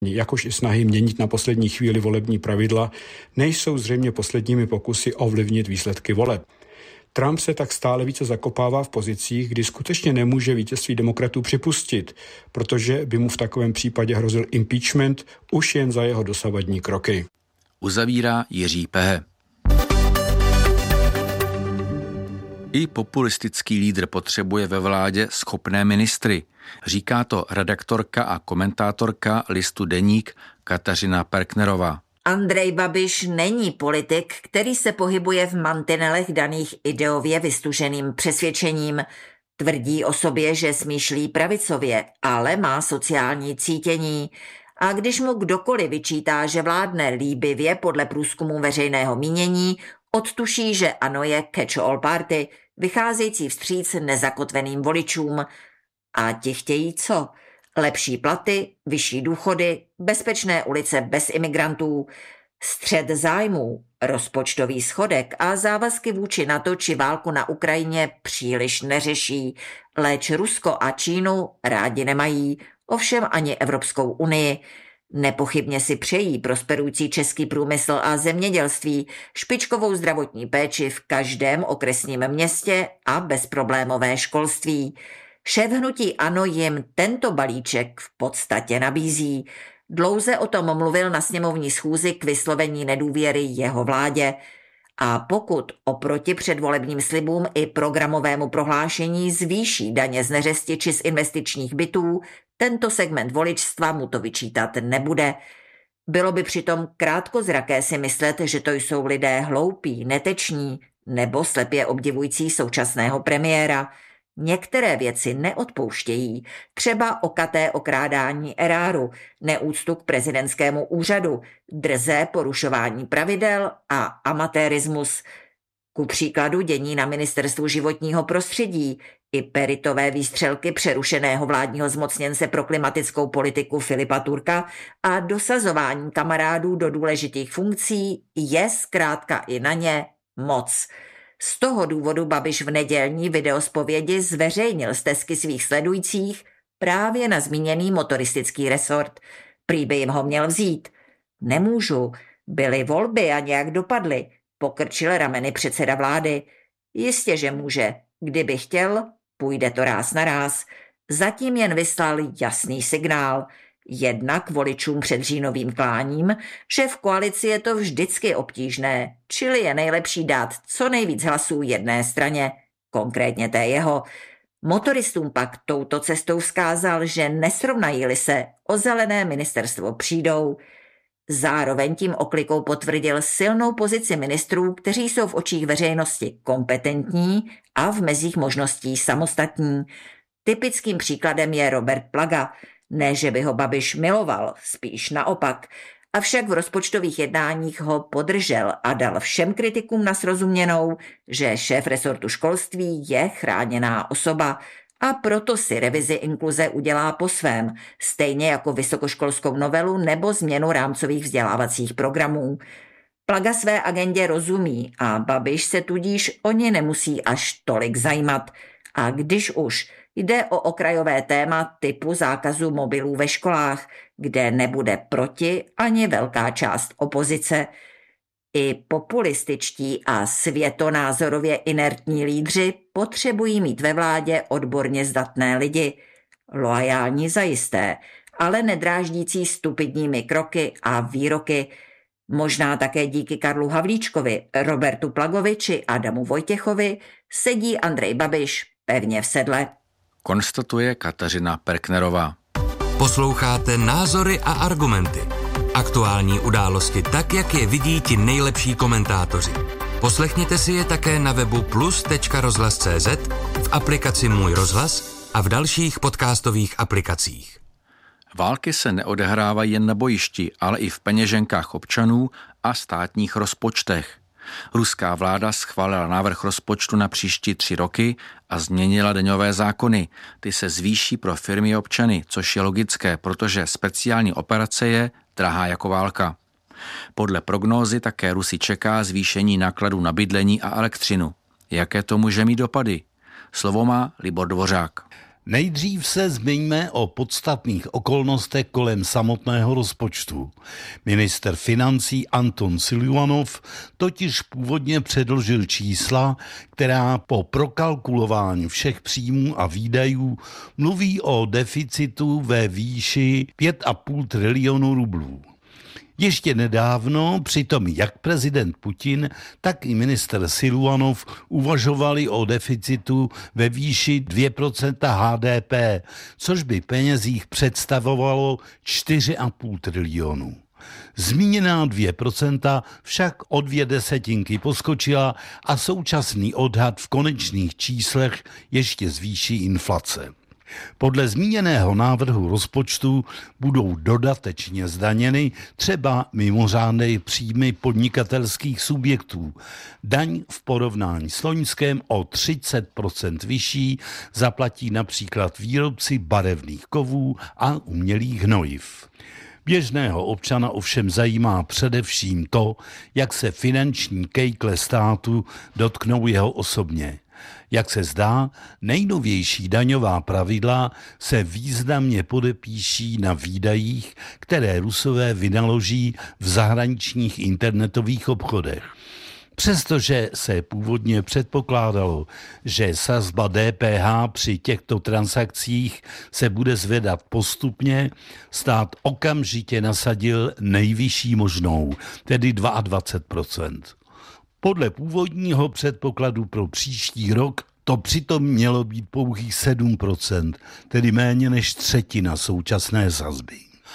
jakož i snahy měnit na poslední chvíli volební pravidla, nejsou zřejmě posledními pokusy ovlivnit výsledky voleb. Trump se tak stále více zakopává v pozicích, kdy skutečně nemůže vítězství demokratů připustit, protože by mu v takovém případě hrozil impeachment už jen za jeho dosavadní kroky. Uzavírá Jiří Pehe. I populistický lídr potřebuje ve vládě schopné ministry. Říká to redaktorka a komentátorka listu Deník Kateřina Perknerová. Andrej Babiš není politik, který se pohybuje v mantinelech daných ideově vystuženým přesvědčením. Tvrdí o sobě, že smýšlí pravicově, ale má sociální cítění. A když mu kdokoliv vyčítá, že vládne líbivě podle průzkumu veřejného mínění, odtuší, že ANO je catch-all party, vycházející vstříc nezakotveným voličům. A ti chtějí co? Lepší platy, vyšší důchody, bezpečné ulice bez imigrantů, střet zájmů, rozpočtový schodek a závazky vůči NATO či válku na Ukrajině příliš neřeší, léč Rusko a Čínu rádi nemají, ovšem ani Evropskou unii. Nepochybně si přejí prosperující český průmysl a zemědělství, špičkovou zdravotní péči v každém okresním městě a bezproblémové školství. Šéf hnutí ANO jim tento balíček v podstatě nabízí. Dlouze o tom mluvil na sněmovní schůzi k vyslovení nedůvěry jeho vládě. A pokud oproti předvolebním slibům i programovému prohlášení zvýší daně z neřesti či z investičních bytů, tento segment voličstva mu to vyčítat nebude. Bylo by přitom krátkozraké si myslet, že to jsou lidé hloupí, neteční nebo slepě obdivující současného premiéra. Některé věci neodpouštějí, třeba okaté okrádání eráru, neúctu k prezidentskému úřadu, drzé porušování pravidel a amatérismus. Ku příkladu dění na ministerstvu životního prostředí i peritové výstřelky přerušeného vládního zmocněnce pro klimatickou politiku Filipa Turka a dosazování kamarádů do důležitých funkcí je zkrátka i na ně moc. Z toho důvodu Babiš v nedělní videospovědi zveřejnil stesky svých sledujících právě na zmíněný motoristický resort. Prý by jim ho měl vzít. Nemůžu, byly volby a nějak dopadly, pokrčil rameny předseda vlády. Jistě, že může. Kdyby chtěl, půjde to ráz na ráz. Zatím jen vyslal jasný signál. Jednak voličům před říjnovým kláním, že v koalici je to vždycky obtížné, čili je nejlepší dát co nejvíc hlasů jedné straně, konkrétně té jeho. Motoristům pak touto cestou vzkázal, že nesrovnají-li se, o zelené ministerstvo přijdou. Zároveň tím oklikou potvrdil silnou pozici ministrů, kteří jsou v očích veřejnosti kompetentní a v mezích možností samostatní. Typickým příkladem je Robert Plaga. Ne, že by ho Babiš miloval, spíš naopak. Avšak v rozpočtových jednáních ho podržel a dal všem kritikům na srozuměnou, že šéf resortu školství je chráněná osoba a proto si revizi inkluze udělá po svém, stejně jako vysokoškolskou novelu nebo změnu rámcových vzdělávacích programů. Plaga své agendě rozumí a Babiš se tudíž o ně nemusí až tolik zajímat. A když už, jde o okrajové téma typu zákazu mobilů ve školách, kde nebude proti ani velká část opozice. I populističtí a světonázorově inertní lídři potřebují mít ve vládě odborně zdatné lidi. Loajální zajisté, ale nedráždící stupidními kroky a výroky. Možná také díky Karlu Havlíčkovi, Robertu Plagovi či Adamu Vojtěchovi sedí Andrej Babiš pevně v sedle. Konstatuje Kateřina Perknerová. Posloucháte Názory a argumenty. Aktuální události tak, jak je vidí ti nejlepší komentátoři. Poslechněte si je také na webu plus.rozhlas.cz, v aplikaci Můj rozhlas a v dalších podcastových aplikacích. Války se neodehrávají jen na bojišti, ale i v peněženkách občanů a státních rozpočtech. Ruská vláda schválila návrh rozpočtu na příští 3 roky a změnila daňové zákony. Ty se zvýší pro firmy a občany, což je logické, protože speciální operace je drahá jako válka. Podle prognózy také Rusy čeká zvýšení nákladů na bydlení a elektřinu. Jaké to může mít dopady? Slovo má Libor Dvořák. Nejdřív se zmiňme o podstatných okolnostech kolem samotného rozpočtu. Ministr financí Anton Siluanov totiž původně předložil čísla, která po prokalkulování všech příjmů a výdajů mluví o deficitu ve výši 5,5 trilionu rublů. Ještě nedávno přitom jak prezident Putin, tak i ministr Siluanov uvažovali o deficitu ve výši 2% HDP, což by penězích představovalo 4,5 trilionu. Zmíněná 2% však o 0,2 poskočila a současný odhad v konečných číslech ještě zvýší inflace. Podle zmíněného návrhu rozpočtu budou dodatečně zdaněny třeba mimořádné příjmy podnikatelských subjektů. Daň v porovnání s loňskem o 30% vyšší zaplatí například výrobci barevných kovů a umělých hnojiv. Běžného občana ovšem zajímá především to, jak se finanční kejkle státu dotknou jeho osobně. Jak se zdá, nejnovější daňová pravidla se významně podepíší na výdajích, které Rusové vynaloží v zahraničních internetových obchodech. Přestože se původně předpokládalo, že sazba DPH při těchto transakcích se bude zvedat postupně, stát okamžitě nasadil nejvyšší možnou, tedy 22%. Podle původního předpokladu pro příští rok to přitom mělo být pouhých 7%, tedy méně než třetina současné sazby.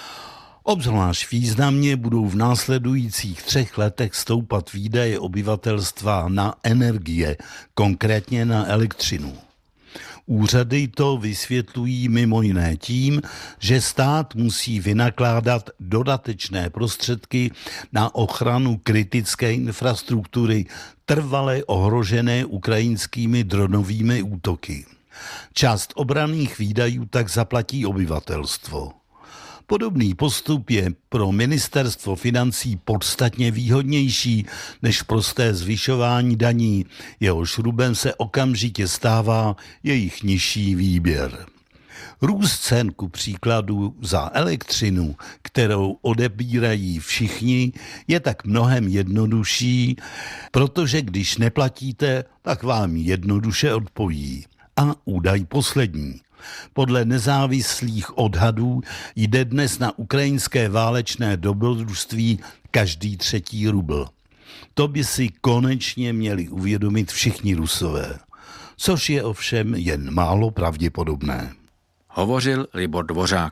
Obzvlášť významně budou v následujících 3 letech stoupat výdaje obyvatelstva na energie, konkrétně na elektřinu. Úřady to vysvětlují mimo jiné tím, že stát musí vynakládat dodatečné prostředky na ochranu kritické infrastruktury trvale ohrožené ukrajinskými dronovými útoky. Část obranných výdajů tak zaplatí obyvatelstvo. Podobný postup je pro ministerstvo financí podstatně výhodnější než prosté zvyšování daní, jehož rubem se okamžitě stává jejich nižší výběr. Růst cen ku příkladu za elektřinu, kterou odebírají všichni, je tak mnohem jednodušší, protože když neplatíte, tak vám jednoduše odpojí. A údaj poslední. Podle nezávislých odhadů jde dnes na ukrajinské válečné dobrodružství každý 3. rubl. To by si konečně měli uvědomit všichni Rusové, což je ovšem jen málo pravděpodobné. Hovořil Libor Dvořák.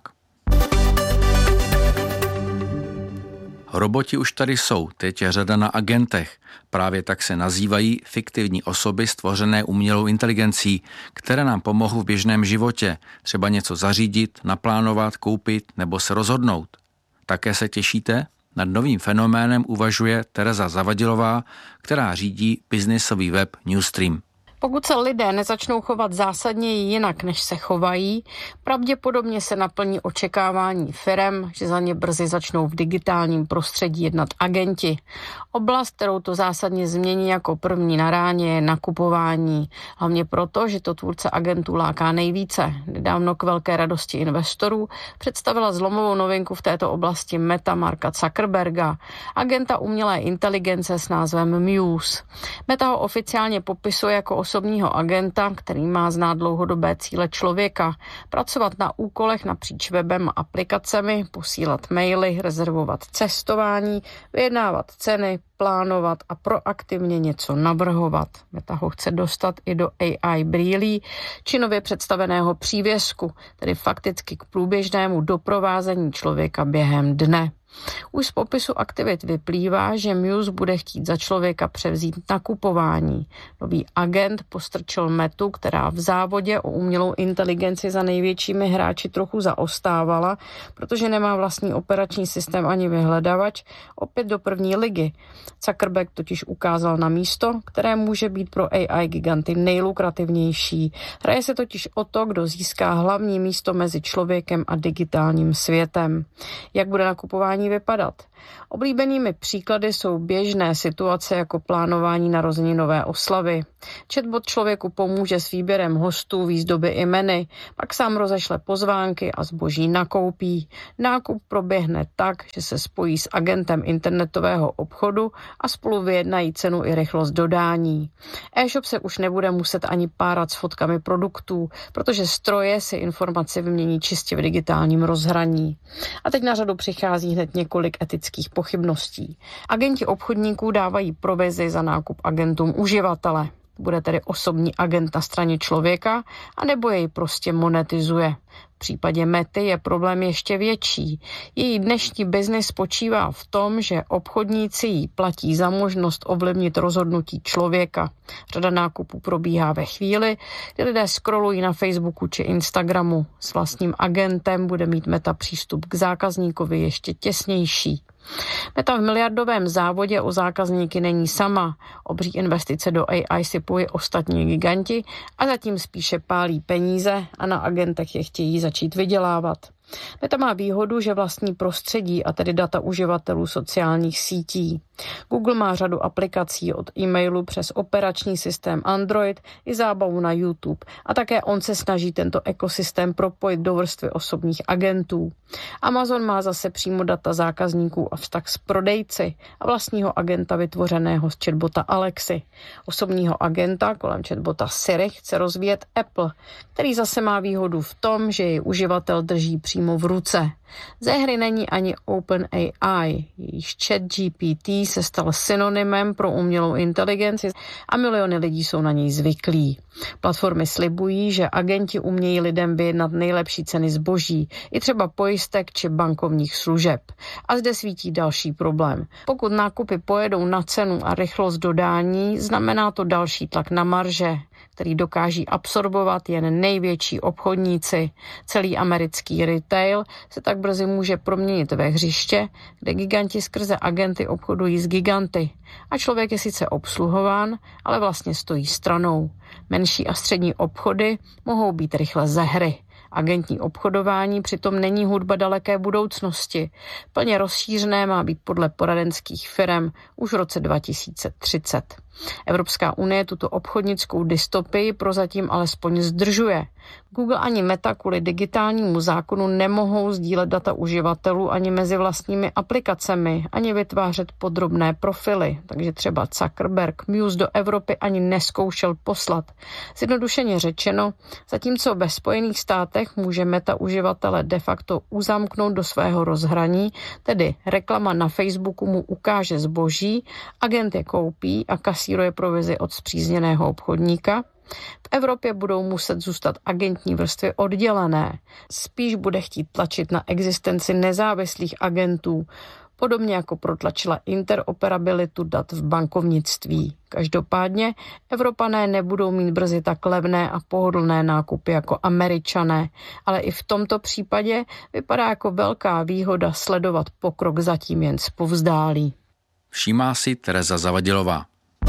Roboti už tady jsou, teď je řada na agentech. Právě tak se nazývají fiktivní osoby stvořené umělou inteligencí, které nám pomohou v běžném životě, třeba něco zařídit, naplánovat, koupit nebo se rozhodnout. Také se těšíte? Nad novým fenoménem uvažuje Tereza Zavadilová, která řídí biznisový web Newstream. Pokud se lidé nezačnou chovat zásadně jinak, než se chovají, pravděpodobně se naplní očekávání firem, že za ně brzy začnou v digitálním prostředí jednat agenti. Oblast, kterou to zásadně změní jako první na ráně, je nakupování. Hlavně proto, že to tvůrce agentů láká nejvíce. Nedávno k velké radosti investorů představila zlomovou novinku v této oblasti Meta Marka Zuckerberga, agenta umělé inteligence s názvem Muse. Meta ho oficiálně popisuje jako osobního agenta, který má znát dlouhodobé cíle člověka, pracovat na úkolech napříč webem a aplikacemi, posílat maily, rezervovat cestování, vyjednávat ceny, plánovat a proaktivně něco navrhovat. Meta ho chce dostat i do AI brýlí, či nově představeného přívěsku, tedy fakticky k průběžnému doprovázení člověka během dne. Už z popisu aktivit vyplývá, že Muse bude chtít za člověka převzít nakupování. Nový agent postrčil Metu, která v závodě o umělou inteligenci za největšími hráči trochu zaostávala, protože nemá vlastní operační systém ani vyhledavač, opět do první ligy. Zuckerberg totiž ukázal na místo, které může být pro AI giganty nejlukrativnější. Hraje se totiž o to, kdo získá hlavní místo mezi člověkem a digitálním světem. Jak bude nakupování vypadat? Oblíbenými příklady jsou běžné situace jako plánování narozeninové oslavy. Chatbot člověku pomůže s výběrem hostů, výzdoby i menu, pak sám rozešle pozvánky a zboží nakoupí. Nákup proběhne tak, že se spojí s agentem internetového obchodu a spolu vyjednají cenu i rychlost dodání. E-shop se už nebude muset ani párat s fotkami produktů, protože stroje si informace vymění čistě v digitálním rozhraní. A teď na řadu přichází hned několik etických pochybností. Agenti obchodníků dávají provizi za nákup agentům uživatele. Bude tedy osobní agent na straně člověka, anebo jej prostě monetizuje. V případě Mety je problém ještě větší. Její dnešní biznis spočívá v tom, že obchodníci jí platí za možnost ovlivnit rozhodnutí člověka. Řada nákupů probíhá ve chvíli, kdy lidé scrollují na Facebooku či Instagramu. S vlastním agentem bude mít Meta přístup k zákazníkovi ještě těsnější. Meta v miliardovém závodě o zákazníky není sama. Obří investice do AI si pojí ostatní giganti a zatím spíše pálí peníze a na agentech je chtějí začít vydělávat. Meta má výhodu, že vlastní prostředí a tedy data uživatelů sociálních sítí. Google má řadu aplikací od e-mailu přes operační systém Android i zábavu na YouTube a také on se snaží tento ekosystém propojit do vrstvy osobních agentů. Amazon má zase přímo data zákazníků a vztah s prodejci a vlastního agenta vytvořeného z chatbota Alexy. Osobního agenta kolem chatbota Siri chce rozvíjet Apple, který zase má výhodu v tom, že jej uživatel drží přímo v ruce. Ze hry není ani OpenAI, jejíž ChatGPT se stal synonymem pro umělou inteligenci a miliony lidí jsou na něj zvyklí. Platformy slibují, že agenti umějí lidem vyjednat nejlepší ceny zboží, i třeba pojistek či bankovních služeb. A zde svítí další problém. Pokud nákupy pojedou na cenu a rychlost dodání, znamená to další tlak na marže, který dokáží absorbovat jen největší obchodníci. Celý americký retail se tak brzy může proměnit ve hřiště, kde giganti skrze agenty obchodují s giganty. A člověk je sice obsluhován, ale vlastně stojí stranou. Menší a střední obchody mohou být rychle ze hry. Agentní obchodování přitom není hudba daleké budoucnosti. Plně rozšířené má být podle poradenských firem už v roce 2030. Evropská unie tuto obchodnickou dystopii prozatím alespoň zdržuje. Google ani Meta kvůli digitálnímu zákonu nemohou sdílet data uživatelů ani mezi vlastními aplikacemi, ani vytvářet podrobné profily, takže třeba Zuckerberg Muse do Evropy ani neskoušel poslat. Zjednodušeně řečeno, zatímco ve Spojených státech může Meta uživatele de facto uzamknout do svého rozhraní, tedy reklama na Facebooku mu ukáže zboží, agent je koupí a kasíruje provizi od spřízněného obchodníka. V Evropě budou muset zůstat agentní vrstvy oddělené. Spíš bude chtít tlačit na existenci nezávislých agentů, podobně jako protlačila interoperabilitu dat v bankovnictví. Každopádně Evropané nebudou mít brzy tak levné a pohodlné nákupy jako Američané, ale i v tomto případě vypadá jako velká výhoda sledovat pokrok zatím jen zpovzdálí. Všímá si Tereza Zavadilová.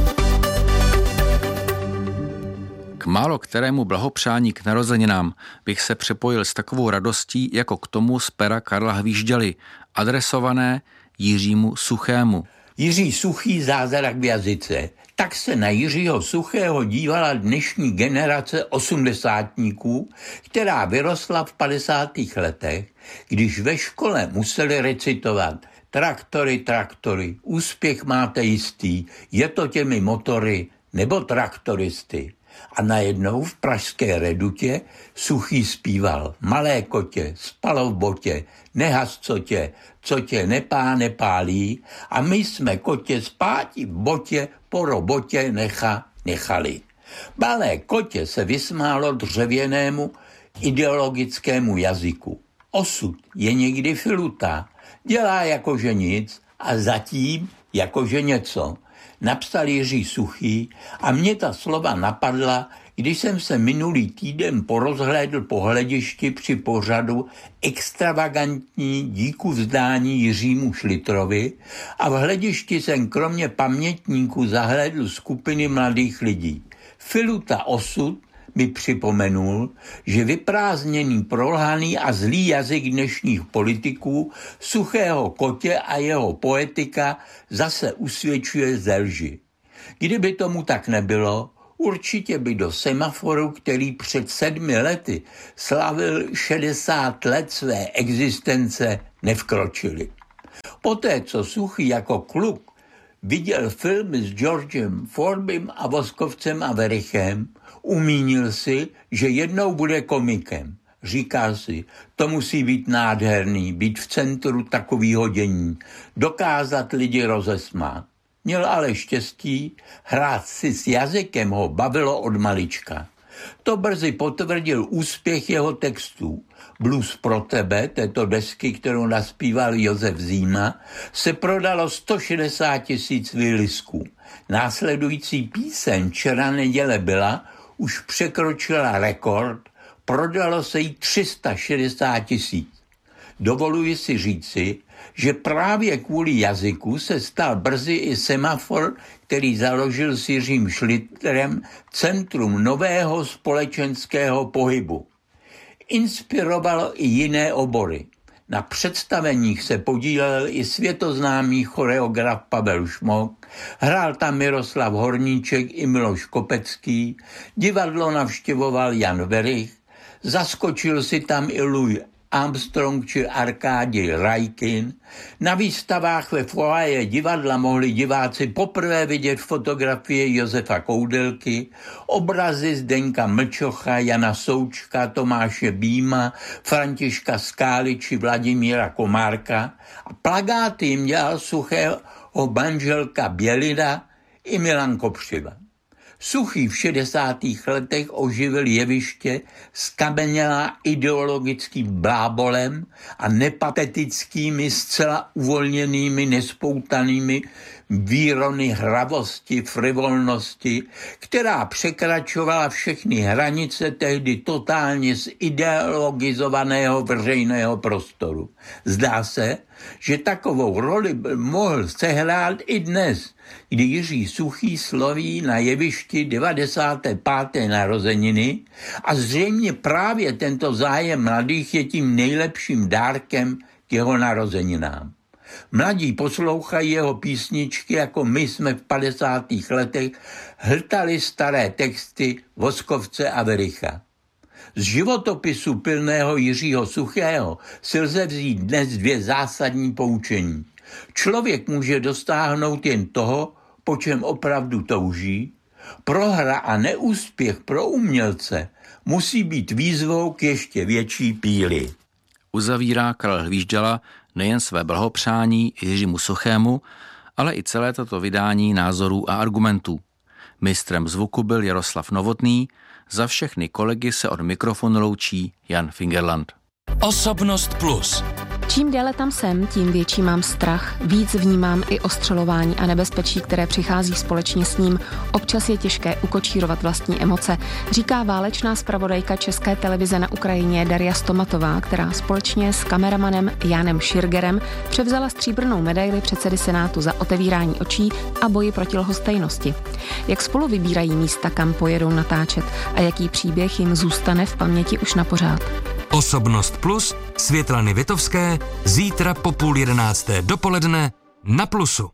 K málo kterému blahopřání k narozeninám bych se připojil s takovou radostí jako k tomu z pera Karla Hvížděly, adresované Jiřímu Suchému. Jiří Suchý, zázrak v jazyce. Tak se na Jiřího Suchého dívala dnešní generace osmdesátníků, která vyrostla v 50. letech, když ve škole museli recitovat traktory, traktory, úspěch máte jistý, je to těmi motory nebo traktoristy. A najednou v pražské Redutě Suchý zpíval: malé kotě, spalo v botě, nehas co tě nepálí, a my jsme kotě spáti v botě po robotě nechali. Malé kotě se vysmálo dřevěnému ideologickému jazyku. Osud je někdy filutá, dělá jakože nic a zatím jakože něco. Napsal Jiří Suchý a mě ta slova napadla, když jsem se minulý týden porozhlédl po hledišti při pořadu Extravagantní díku vzdání Jiřímu Šlitrovi a v hledišti jsem kromě pamětníků zahlédl skupiny mladých lidí. Filuta osud mi připomenul, že vyprázdněný, prolhaný a zlý jazyk dnešních politiků Suchého Kotě a jeho poetika zase usvědčuje ze lži. Kdyby tomu tak nebylo, určitě by do Semaforu, který před 7 lety slavil 60 let své existence, nevkročili. Poté, co Suchý jako kluk viděl filmy s Georgem Forbym a Voskovcem a Werichem, umínil si, že jednou bude komikem. Říká si, to musí být nádherný, být v centru takovýho dění, dokázat lidi rozesmát. Měl ale štěstí, hrát si s jazykem ho bavilo od malička. To brzy potvrdil úspěch jeho textů. Blues pro tebe, této desky, kterou naspíval Josef Zima, se prodalo 160 000 výlisků. Následující píseň Černá neděle byla, už překročila rekord, prodalo se jí 360 000. Dovoluji si říci, že právě kvůli jazyku se stal brzy i Semafor, který založil s Jiřím Šliterem, centrum nového společenského pohybu. Inspirovalo i jiné obory. Na představeních se podílel i světoznámý choreograf Pavel Šmok, hrál tam Miroslav Horníček i Miloš Kopecký, divadlo navštěvoval Jan Werich, zaskočil si tam i Louis Armstrong či Arkádij Rajkin. Na výstavách ve foaje divadla mohli diváci poprvé vidět fotografie Josefa Koudelky, obrazy Zdeňka Mlčocha, Jana Součka, Tomáše Býma, Františka Skály či Vladimíra Komárka a plakáty jim dělal Suchého manželka Bělida i Milan Kopřiva. Suchý v 60. letech oživil jeviště skamenělá ideologickým blábolem a nepatetickými, zcela uvolněnými, nespoutanými výrony hravosti, frivolnosti, která překračovala všechny hranice tehdy totálně zideologizovaného veřejného prostoru. Zdá se, že takovou roli mohl sehrát i dnes, kdy Jiří Suchý sloví na jevišti 95. narozeniny a zřejmě právě tento zájem mladých je tím nejlepším dárkem k jeho narozeninám. Mladí poslouchají jeho písničky, jako my jsme v 50. letech hltali staré texty Voskovce a Wericha. Z životopisu pilného Jiřího Suchého si lze vzít dnes 2 zásadní poučení. Člověk může dosáhnout jen toho, po čem opravdu touží. Prohra a neúspěch pro umělce musí být výzvou k ještě větší píli. Uzavírá Karel Hvížďala nejen své blahopřání Jiřímu Suchému, ale i celé toto vydání názorů a argumentů. Mistrem zvuku byl Jaroslav Novotný, za všechny kolegy se od mikrofonu loučí Jan Fingerland. Osobnost plus. Čím déle tam jsem, tím větší mám strach, víc vnímám i ostřelování a nebezpečí, které přichází společně s ním. Občas je těžké ukočírovat vlastní emoce, říká válečná zpravodajka České televize na Ukrajině Daria Stomatová, která společně s kameramanem Jánem Širgerem převzala stříbrnou medaili předsedy Senátu za otevírání očí a boji proti lhostejnosti. Jak spolu vybírají místa, kam pojedou natáčet a jaký příběh jim zůstane v paměti už na pořád. Osobnost plus Světlany Vitovské zítra po 10:30 dopoledne na Plusu.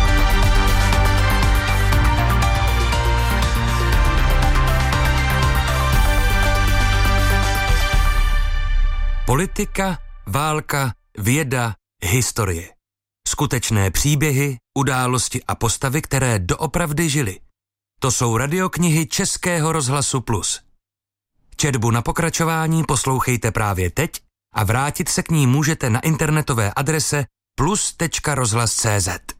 Politika, válka, věda, historie. Skutečné příběhy, události a postavy, které doopravdy žily. To jsou radioknihy Českého rozhlasu Plus. Četbu na pokračování poslouchejte právě teď a vrátit se k ní můžete na internetové adrese plus.rozhlas.cz.